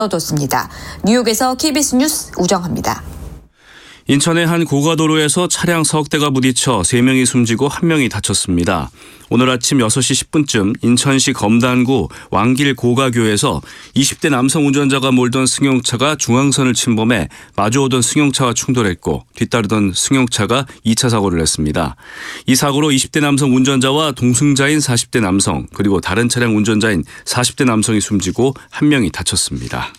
뒀습니다. 뉴욕에서 KBS 뉴스 우정합니다. 인천의 한 고가도로에서 차량 석 대가 부딪혀 3명이 숨지고 1명이 다쳤습니다. 오늘 아침 6시 10분쯤 인천시 검단구 왕길 고가교에서 20대 남성 운전자가 몰던 승용차가 중앙선을 침범해 마주오던 승용차와 충돌했고 뒤따르던 승용차가 2차 사고를 냈습니다. 이 사고로 20대 남성 운전자와 동승자인 40대 남성 그리고 다른 차량 운전자인 40대 남성이 숨지고 1명이 다쳤습니다.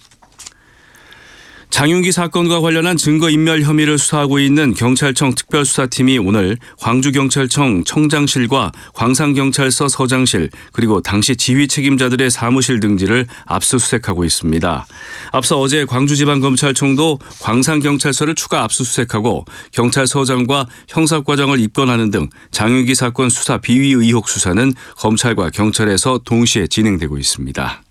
장윤기 사건과 관련한 증거인멸 혐의를 수사하고 있는 경찰청 특별수사팀이 오늘 광주경찰청 청장실과 광산경찰서 서장실 그리고 당시 지휘 책임자들의 사무실 등지를 압수수색하고 있습니다. 앞서 어제 광주지방검찰청도 광산경찰서를 추가 압수수색하고 경찰서장과 형사과장을 입건하는 등 장윤기 사건 수사 비위 의혹 수사는 검찰과 경찰에서 동시에 진행되고 있습니다.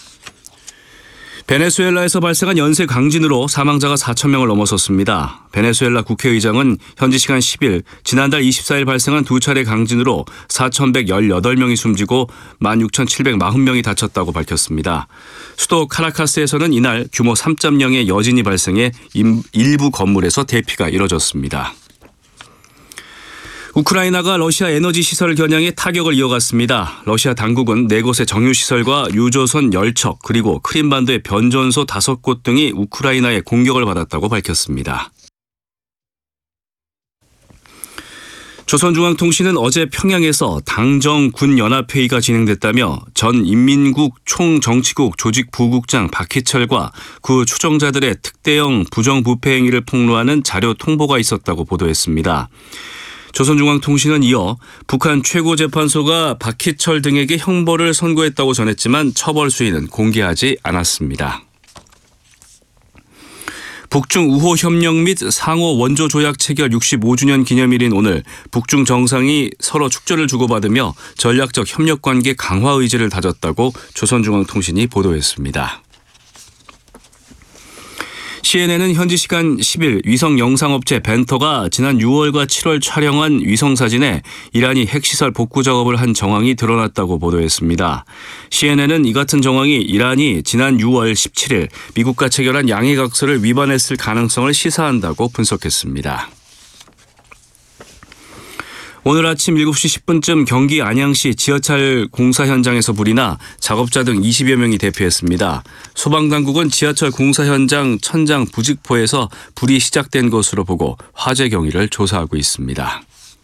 베네수엘라에서 발생한 연쇄 강진으로 사망자가 4,000명을 넘어섰습니다. 베네수엘라 국회의장은 현지 시간 10일 지난달 24일 발생한 두 차례 강진으로 4,118명이 숨지고 16,740명이 다쳤다고 밝혔습니다. 수도 카라카스에서는 이날 규모 3.0의 여진이 발생해 일부 건물에서 대피가 이뤄졌습니다. 우크라이나가 러시아 에너지 시설 겨냥해 타격을 이어갔습니다. 러시아 당국은 4곳의 정유시설과 유조선 10척 그리고 크림반도의 변전소 5곳 등이 우크라이나의 공격을 받았다고 밝혔습니다. 조선중앙통신은 어제 평양에서 당정군연합회의가 진행됐다며 전 인민국 총정치국 조직부국장 박희철과 그 추종자들의 특대형 부정부패 행위를 폭로하는 자료 통보가 있었다고 보도했습니다. 조선중앙통신은 이어 북한 최고재판소가 박희철 등에게 형벌을 선고했다고 전했지만 처벌 수위는 공개하지 않았습니다. 북중 우호 협력 및 상호 원조 조약 체결 65주년 기념일인 오늘 북중 정상이 서로 축전을 주고받으며 전략적 협력 관계 강화 의지를 다졌다고 조선중앙통신이 보도했습니다. CNN은 현지 시간 10일 위성 영상업체 벤터가 지난 6월과 7월 촬영한 위성사진에 이란이 핵시설 복구 작업을 한 정황이 드러났다고 보도했습니다. CNN은 이 같은 정황이 이란이 지난 6월 17일 미국과 체결한 양해각서를 위반했을 가능성을 시사한다고 분석했습니다. 오늘 아침 7시 10분쯤 경기 안양시 지하철 공사 현장에서 불이 나 작업자 등 20여 명이 대피했습니다. 소방당국은 지하철 공사 현장 천장 부직포에서 불이 시작된 것으로 보고 화재 경위를 조사하고 있습니다.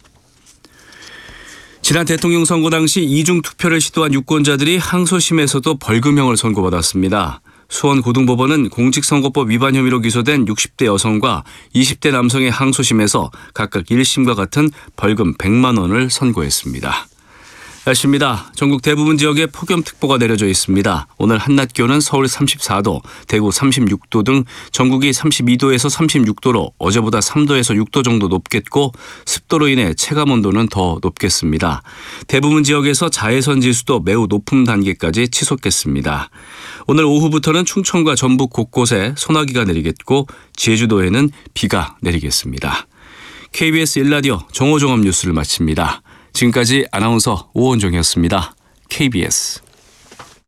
지난 대통령 선거 당시 이중 투표를 시도한 유권자들이 항소심에서도 벌금형을 선고받았습니다. 수원고등법원은 공직선거법 위반 혐의로 기소된 60대 여성과 20대 남성의 항소심에서 각각 1심과 같은 벌금 100만 원을 선고했습니다. 날씨입니다. 전국 대부분 지역에 폭염특보가 내려져 있습니다. 오늘 한낮 기온은 서울 34도, 대구 36도 등 전국이 32도에서 36도로 어제보다 3도에서 6도 정도 높겠고 습도로 인해 체감온도는 더 높겠습니다. 대부분 지역에서 자외선 지수도 매우 높은 단계까지 치솟겠습니다. 오늘 오후부터는 충청과 전북 곳곳에 소나기가 내리겠고 제주도에는 비가 내리겠습니다. KBS 1라디오 정오종합 뉴스를 마칩니다. 지금까지 아나운서 오원종이었습니다. KBS